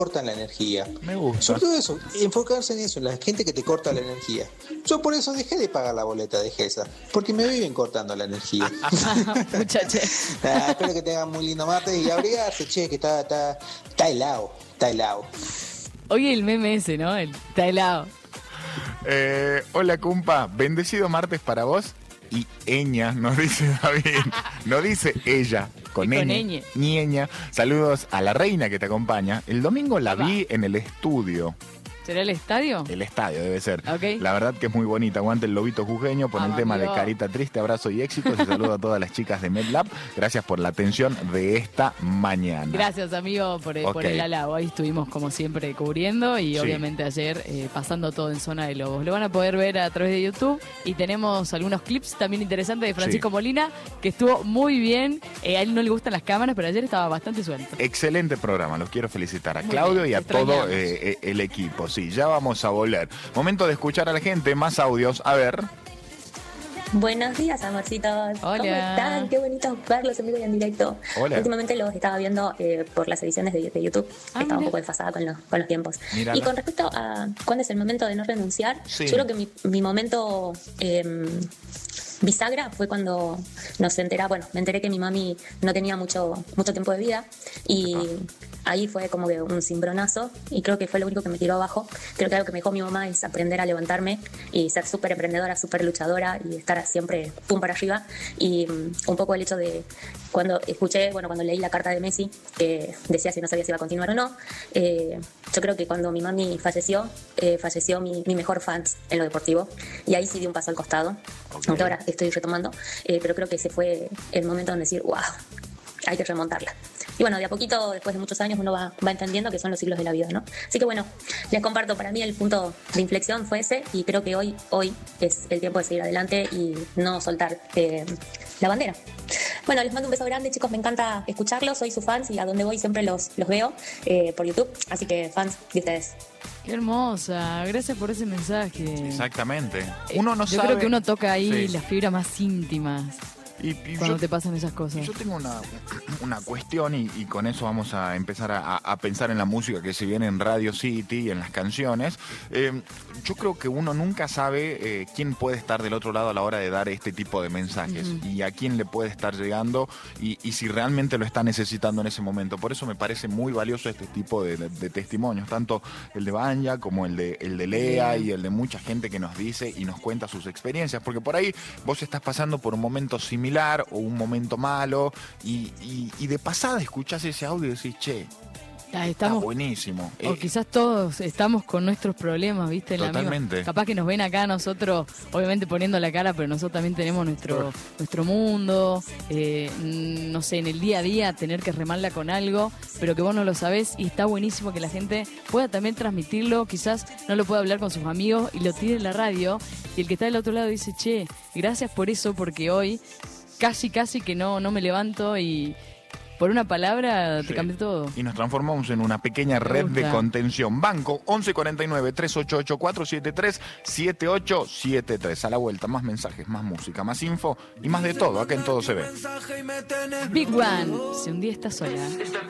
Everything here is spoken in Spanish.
cortan la energía. Me gusta. Sobre todo eso, enfocarse en eso, en la gente que te corta la energía. Yo por eso dejé de pagar la boleta de GESA, porque me viven cortando la energía. Muchache. Espero que tengan muy lindo martes y abrigarse, che, que está helado, está helado. Oye, el meme ese, ¿no? Está helado. Hola, cumpa. Bendecido martes para vos. Y Eña, nos dice David. No dice ella, con Eña. Ñeña. Saludos a la reina que te acompaña. El domingo la vi en el estudio. ¿Será el estadio? El estadio debe ser. Okay. La verdad que es muy bonita. Aguante el lobito jujeño por el tema de Carita Triste. Abrazo y éxitos. Y saludo a todas las chicas de MedLab. Gracias por la atención de esta mañana. Gracias, amigo, por el halago. Ahí estuvimos, como siempre, cubriendo. Y obviamente ayer pasando todo en Zona de Lobos. Lo van a poder ver a través de YouTube. Y tenemos algunos clips también interesantes de Francisco Molina, que estuvo muy bien. A él no le gustan las cámaras, pero ayer estaba bastante suelto. Excelente programa. Los quiero felicitar a Claudio y a todo el equipo. Sí, ya vamos a volver. Momento de escuchar a la gente, más audios. A ver. Buenos días, amorcitos. Hola. ¿Cómo están? Qué bonito verlos en vivo y en directo. Hola. Últimamente los estaba viendo por las ediciones de YouTube. Estaba un poco desfasada con los tiempos. Mírala. Y con respecto a cuándo es el momento de no renunciar, yo creo que mi momento bisagra fue cuando me enteré que mi mami no tenía mucho tiempo de vida y ahí fue como que un cimbronazo y creo que fue lo único que me tiró abajo. Creo que algo que me dejó mi mamá es aprender a levantarme y ser súper emprendedora, súper luchadora y estar siempre pum para arriba. Y un poco el hecho de cuando leí la carta de Messi que decía si no sabía si iba a continuar o no, yo creo que cuando mi mami falleció mi mejor fan en lo deportivo y ahí sí di un paso al costado, aunque ahora estoy retomando, pero creo que ese fue el momento donde decir, wow, hay que remontarla. Y bueno, de a poquito, después de muchos años, uno va entendiendo que son los ciclos de la vida, ¿no? Así que bueno, les comparto, para mí el punto de inflexión fue ese y creo que hoy es el tiempo de seguir adelante y no soltar la bandera. Bueno, les mando un beso grande, chicos, me encanta escucharlos, soy su fans y a donde voy siempre los veo por YouTube, así que fans de ustedes. Qué hermosa, gracias por ese mensaje. Exactamente. Uno no Yo sabe. creo que uno toca ahí las fibras más íntimas. Y cuando te pasan esas cosas. Yo tengo una cuestión y con eso vamos a empezar a pensar en la música que se viene en Radio City y en las canciones. Yo creo que uno nunca sabe quién puede estar del otro lado a la hora de dar este tipo de mensajes y a quién le puede estar llegando y si realmente lo está necesitando en ese momento. Por eso me parece muy valioso este tipo de testimonios, tanto el de Banja como el de Lea y el de mucha gente que nos dice y nos cuenta sus experiencias, porque por ahí vos estás pasando por un momento similar o un momento malo y de pasada escuchás ese audio y decís, che, está buenísimo. O quizás todos estamos con nuestros problemas, ¿viste? Totalmente. Capaz que nos ven acá nosotros, obviamente poniendo la cara, pero nosotros también tenemos nuestro mundo, no sé, en el día a día tener que remarla con algo, pero que vos no lo sabés y está buenísimo que la gente pueda también transmitirlo, quizás no lo pueda hablar con sus amigos y lo tire en la radio y el que está del otro lado dice, che, gracias por eso, porque hoy casi que no me levanto y por una palabra te cambió todo. Y nos transformamos en una pequeña red de contención. Banco 1149-388473-7873. A la vuelta, más mensajes, más música, más info y más de todo. Acá en Todo se ve. Big One, si un día estás sola.